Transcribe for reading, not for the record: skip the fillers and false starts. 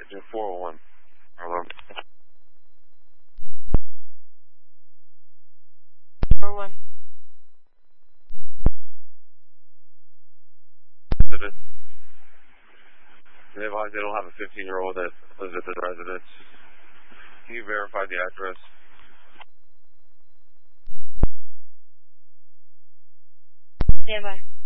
Engine 401. Hello. 401. They advise they don't have a 15-year-old that lives at the residence. Can you verify the address? Standby.